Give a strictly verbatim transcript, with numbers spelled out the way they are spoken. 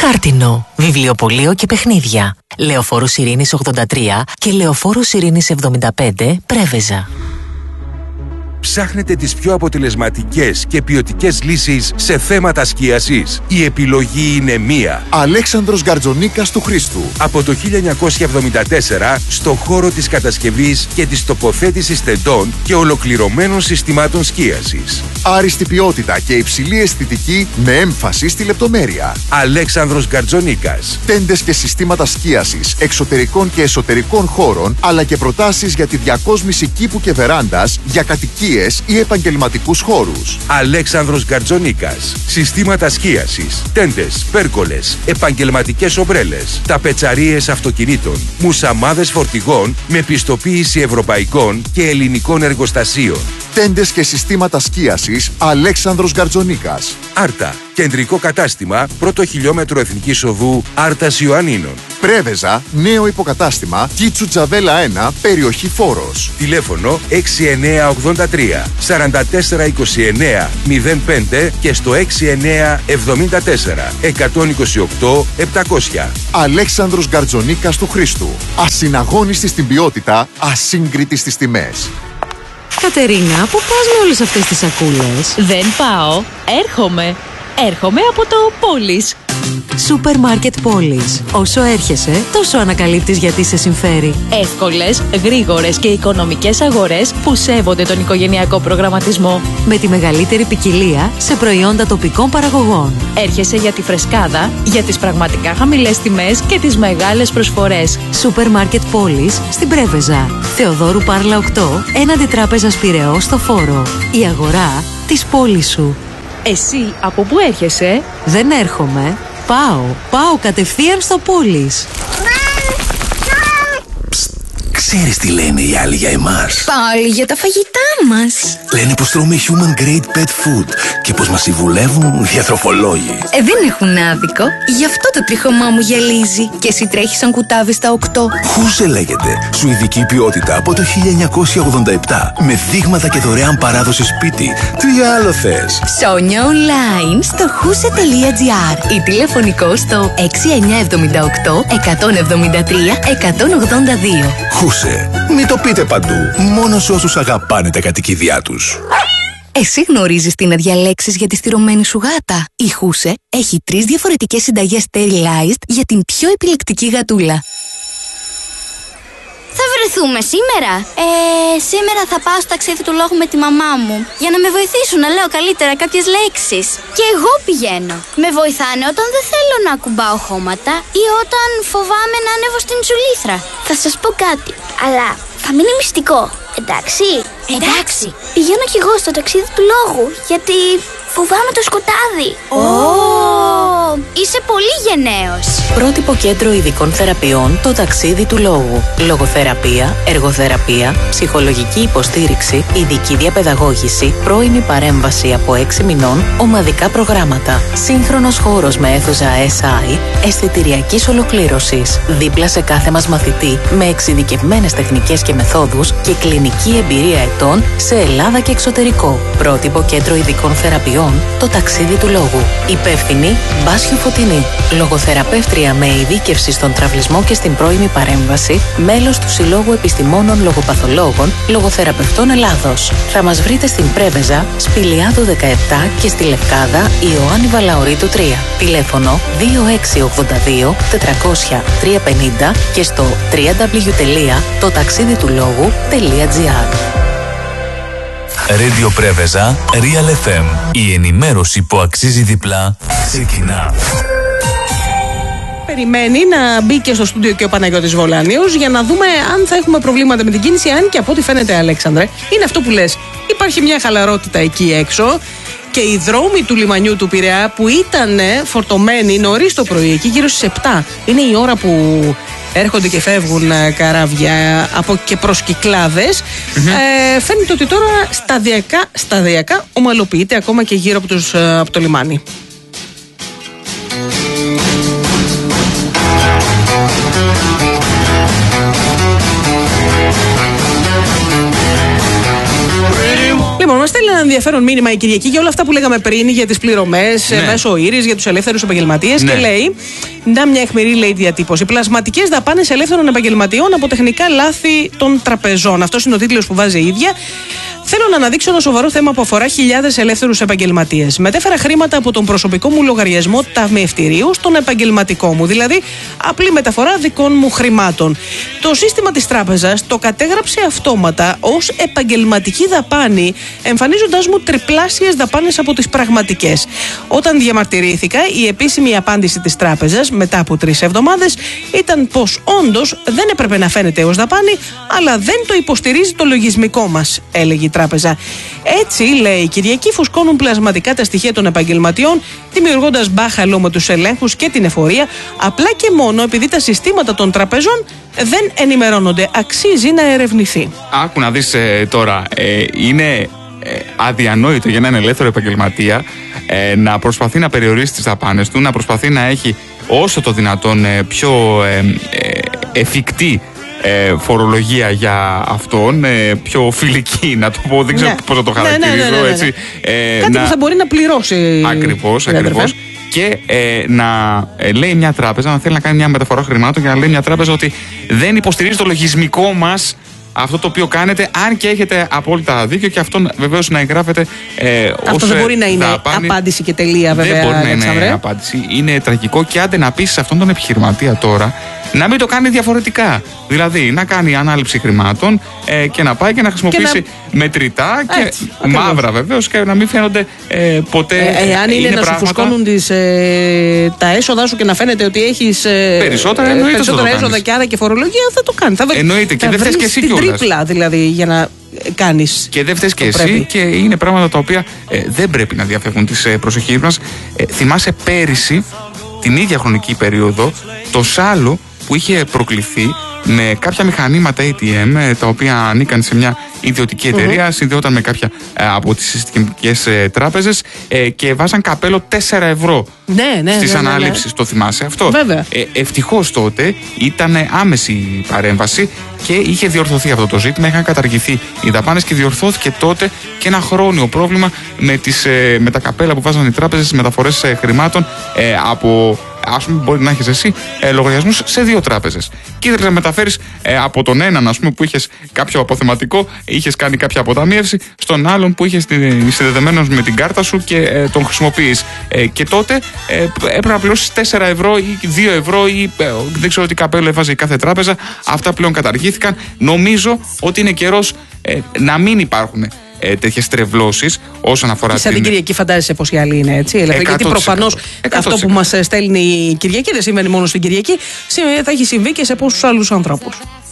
Χάρτινο, βιβλιοπωλείο και παιχνίδια. Λεωφόρος Ειρήνης ογδόντα τρία και Λεωφόρος Ειρήνης εβδομήντα πέντε, Πρέβεζα. Ψάχνετε τις πιο αποτελεσματικές και ποιοτικές λύσεις σε θέματα σκίασης? Η επιλογή είναι μία. Αλέξανδρος Γκαρτζονίκας του Χρήστου. Από το χίλια εννιακόσια εβδομήντα τέσσερα στο χώρο της κατασκευής και της τοποθέτησης τεντών και ολοκληρωμένων συστημάτων σκίασης. Άριστη ποιότητα και υψηλή αισθητική με έμφαση στη λεπτομέρεια. Αλέξανδρος Γκαρτζονίκας. Τέντες και συστήματα σκίασης εξωτερικών και εσωτερικών χώρων, αλλά και προτάσεις για τη διακόσμηση κήπου και βεράντας για κατοικίες ή επαγγελματικούς χώρους. Αλέξανδρος Γκαρτζονίκας. Συστήματα σκίασης, τέντες, πέρκολες, επαγγελματικές ομπρέλες, ταπετσαρίες αυτοκινήτων, μουσαμάδες φορτηγών με πιστοποίηση ευρωπαϊκών και ελληνικών εργοστασίων. Τέντες και συστήματα σκίασης Αλέξανδρος Γκαρτζονίκας. Άρτα. Κεντρικό κατάστημα, πρώτο χιλιόμετρο Εθνικής Οδού Άρτας Ιωαννίνων. Πρέβεζα, νέο υποκατάστημα, Κίτσου Τζαβέλα ένα, περιοχή Φόρος. Τηλέφωνο έξι εννιά ογδόντα τρία σαράντα τέσσερα είκοσι εννιά μηδέν πέντε και στο έξι εννιά εβδομήντα τέσσερα εκατόν είκοσι οκτώ επτακόσια. Αλέξανδρος Γκαρτζονίκας του Χρήστου. Ασυναγώνιστη στην ποιότητα, ασύγκριτη στις τιμές. Κατερίνα, πού πας με όλες αυτές τις σακούλες? Δεν πάω, έρχομαι. Έρχομαι από το Πόλης. Σούπερ Μάρκετ Πόλης. Όσο έρχεσαι, τόσο ανακαλύπτεις γιατί σε συμφέρει. Εύκολες, γρήγορες και οικονομικές αγορές που σέβονται τον οικογενειακό προγραμματισμό. Με τη μεγαλύτερη ποικιλία σε προϊόντα τοπικών παραγωγών. Έρχεσαι για τη φρεσκάδα, για τις πραγματικά χαμηλές τιμές και τις μεγάλες προσφορές. Σούπερ Μάρκετ Πόλης στην Πρέβεζα. Θεοδόρου Πάρλα οκτώ, έναντι Τράπεζας Πειραιώς στο Φόρο. Η αγορά της πόλης σου. Εσύ από πού έρχεσαι? Δεν έρχομαι. Πάω. Πάω κατευθείαν στο Πόλης. Ξέρεις τι λένε οι άλλοι για εμάς? Πάλι για τα φαγητά μας. Λένε πως τρώμε human grade pet food και πως μας συμβουλεύουν διατροφολόγοι. Ε, δεν έχουν άδικο. Γι' αυτό το τρίχωμά μου γυαλίζει. Και εσύ τρέχεις σαν κουτάβι στα οκτώ. Χούσε λέγεται. Σουηδική ποιότητα από το χίλια εννιακόσια ογδόντα επτά. Με δείγματα και δωρεάν παράδοση σπίτι. Τι άλλο θες? Ψώνια online στο χούσε τελεία τζι άρ ή τηλεφωνικό στο έξι εννιά εβδομήντα οκτώ εκατόν εβδομήντα τρία εκατόν ογδόντα δύο. Χούσε. Μην το πείτε παντού. Μόνο σε όσους αγαπάνε τα κατοικίδια τους. Εσύ γνωρίζεις τι να διαλέξεις για τη στηρωμένη σου γάτα? Η Χούσε έχει τρεις διαφορετικές συνταγές sterilized για την πιο επιλεκτική γατούλα. Θα βρεθούμε σήμερα? Ε, σήμερα θα πάω στο ταξίδι του λόγου με τη μαμά μου για να με βοηθήσουν να λέω καλύτερα κάποιες λέξεις. Και εγώ πηγαίνω. Με βοηθάνε όταν δεν θέλω να ακουμπάω χώματα ή όταν φοβάμαι να ανέβω στην τσουλήθρα. Θα σας πω κάτι, αλλά θα μείνει μυστικό. Εντάξει? Εντάξει. Πηγαίνω κι εγώ στο ταξίδι του λόγου, γιατί φοβάμαι το σκοτάδι. Ω! Oh. Είσαι πολύ γενναίος. Πρότυπο κέντρο ειδικών θεραπείων, το ταξίδι του λόγου. Λογοθεραπεία, εργοθεραπεία, ψυχολογική υποστήριξη, ειδική διαπαιδαγώγηση, πρώιμη παρέμβαση από έξι μηνών, ομαδικά προγράμματα. Σύγχρονος χώρος με αίθουσα ες άι, αισθητηριακής ολοκλήρωσης. Δίπλα σε κάθε μας μαθητή, με εξειδικευμένες τεχνικές και μεθόδους και κλινική εμπειρία ετών σε Ελλάδα και εξωτερικό. Πρότυπο κέντρο ειδικών θεραπείων, το ταξίδι του λόγου. Υπεύθυνη Μπάσιου Φωτεινή. Λογοθεραπεύτρια με ειδίκευση στον τραυλισμό και στην πρώιμη παρέμβαση, μέλος του Συλλόγου Επιστημόνων Λογοπαθολόγων Λογοθεραπευτών Ελλάδος. Θα μας βρείτε στην Πρέβεζα, Σπηλιάδου δεκαεπτά και στη Λευκάδα Ιωάννη Βαλαωρίτου τρία. Τηλέφωνο δύο έξι ογδόντα δύο τετρακόσια τριακόσια πενήντα και στο double-u double-u double-u τελεία το ταξίδι του λόγου τελεία τζι άρ. Radio Πρέβεζα, Real εφ εμ. Η ενημέρωση που αξίζει διπλά ξεκινά. Περιμένει να μπει και στο στούντιο και ο Παναγιώτης Βολάνιος για να δούμε αν θα έχουμε προβλήματα με την κίνηση. Αν και από ό,τι φαίνεται, Αλέξανδρε, είναι αυτό που λες. Υπάρχει μια χαλαρότητα εκεί έξω και οι δρόμοι του λιμανιού του Πειραιά που ήταν φορτωμένοι νωρίς το πρωί, εκεί γύρω στις επτά, είναι η ώρα που έρχονται και φεύγουν καράβια από και προς Κυκλάδες. Mm-hmm. Ε, φαίνεται ότι τώρα σταδιακά, σταδιακά ομαλοποιείται ακόμα και γύρω από, τους, από το λιμάνι. Λοιπόν, είμαστε στέλνει ένα ενδιαφέρον μήνυμα η Κυριακή για όλα αυτά που λέγαμε πριν, για τις πληρωμές ναι. μέσω ήρης, για τους ελεύθερους επαγγελματίες ναι. και λέει, να μια αιχμηρή λέει διατύπωση. Πλασματικές δαπάνες ελεύθερων επαγγελματιών από τεχνικά λάθη των τραπεζών. Αυτός είναι ο τίτλος που βάζει η ίδια. Θέλω να αναδείξω ένα σοβαρό θέμα που αφορά χιλιάδες ελεύθερους επαγγελματίες. Μετέφερα χρήματα από τον προσωπικό μου λογαριασμό ταμιευτηρίου στον επαγγελματικό μου, δηλαδή απλή μεταφορά δικών μου χρημάτων. Το σύστημα της τράπεζας το κατέγραψε αυτόματα ως επαγγελματική δαπάνη, εμφανίζοντας μου τριπλάσιες δαπάνες από τις πραγματικές. Όταν διαμαρτυρήθηκα, η επίσημη απάντηση της τράπεζας μετά από τρεις εβδομάδες ήταν πως όντως δεν έπρεπε να φαίνεται ως δαπάνη, αλλά δεν το υποστηρίζει το λογισμικό μας, έλεγε η τράπεζα. Έτσι, λέει η Κυριακή, φουσκώνουν πλασματικά τα στοιχεία των επαγγελματιών, δημιουργώντας μπάχαλο με τους ελέγχους και την εφορία, απλά και μόνο επειδή τα συστήματα των τραπεζών δεν ενημερώνονται. Αξίζει να ερευνηθεί. Άκου να δεις ε, τώρα, ε, είναι ε, αδιανόητο για έναν ελεύθερο επαγγελματία ε, να προσπαθεί να περιορίσει τις δαπάνες του, να προσπαθεί να έχει όσο το δυνατόν ε, πιο ε, ε, εφικτή Ε, φορολογία για αυτόν, ε, πιο φιλική, να το πω, δεν ξέρω ναι. πώς θα το χαρακτηρίζω. Ναι, ναι, ναι, ναι, ναι. Έτσι, ε, κάτι να... που θα μπορεί να πληρώσει. Ακριβώς, ακριβώς. Και ε, να ε, λέει μια τράπεζα, να θέλει να κάνει μια μεταφορά χρημάτων και να λέει μια τράπεζα ότι δεν υποστηρίζει το λογισμικό μας αυτό το οποίο κάνετε, αν και έχετε απόλυτα δίκιο, και αυτό βεβαίως να εγγράφεται ε, αυτό ως, δεν μπορεί να είναι δαπάνη. Απάντηση και τελεία, βέβαια. Δεν μπορεί να είναι απάντηση. Είναι τραγικό, και άντε να πεις σε αυτόν τον επιχειρηματία τώρα να μην το κάνει διαφορετικά. Δηλαδή να κάνει ανάληψη χρημάτων ε, και να πάει και να χρησιμοποιήσει και να... μετρητά και έτσι, μαύρα βεβαίως, και να μην φαίνονται ε, ποτέ. Ε, εάν είναι, είναι να πράγματα... σου φουσκώνουν τις, ε, τα έσοδα σου και να φαίνεται ότι έχεις ε, περισσότερα, εννοείται, περισσότερα έσοδα και άρα και φορολογία, θα το κάνει. Θα εννοείται, και δεν θες και εσύ κιόλας. Τρίπλα δηλαδή για να κάνεις. Και δεν φταίς και εσύ πρέπει. Και είναι πράγματα τα οποία ε, δεν πρέπει να διαφεύγουν της ε, προσοχής μας. Ε, θυμάσαι πέρυσι την ίδια χρονική περίοδο το σάλο που είχε προκληθεί με κάποια μηχανήματα έι τι εμ τα οποία ανήκαν σε μια ιδιωτική εταιρεία, mm-hmm. συνδεόταν με κάποια ε, από τις συστημικές ε, τράπεζες ε, και βάζαν καπέλο τέσσερα ευρώ ναι, ναι, στις ναι, ναι, ανάληψεις. Ναι. Το θυμάσαι αυτό? Βέβαια. Ε, ευτυχώς τότε ήταν άμεση παρέμβαση και είχε διορθωθεί αυτό το ζήτημα, είχαν καταργηθεί οι δαπάνες και διορθώθηκε τότε και ένα χρόνιο πρόβλημα με, τις, ε, με τα καπέλα που βάζαν οι τράπεζες, τις μεταφορές ε, χρημάτων ε, από, ας πούμε, μπορεί να έχεις εσύ ε, λογαριασμούς σε δύο τράπεζες. Και ήθελες να μεταφέρεις ε, από τον έναν, ας πούμε, που είχες κάποιο αποθεματικό, είχες κάνει κάποια αποταμίευση, στον άλλον που είχες συνδεδεμένος με την κάρτα σου και ε, τον χρησιμοποιείς. Ε, και τότε ε, έπρεπε να πληρώσεις τέσσερα ευρώ ή δύο ευρώ ή ε, δεν ξέρω τι καπέλο έβαζε η κάθε τράπεζα. Αυτά πλέον καταργήθηκαν. Νομίζω ότι είναι καιρός ε, να μην υπάρχουν Ε, τέτοιες τρευλώσεις όσον αφορά την. Σαν την Κυριακή, φαντάζεσαι πως οι άλλοι είναι έτσι. εκατό τοις εκατό. Γιατί προφανώς αυτό που μας στέλνει η Κυριακή δεν συμβαίνει μόνο στην Κυριακή, θα έχει συμβεί και σε πόσους άλλους ανθρώπους.